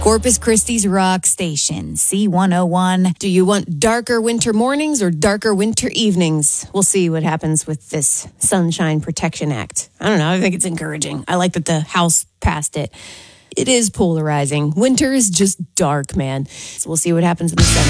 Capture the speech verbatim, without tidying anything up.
Corpus Christi's rock station, C one oh one. Do you want darker winter mornings or darker winter evenings? We'll see what happens with this Sunshine Protection Act. I don't know. I think it's encouraging. I like that the House passed it. It is polarizing. Winter is just dark, man. So we'll see what happens in the Senate.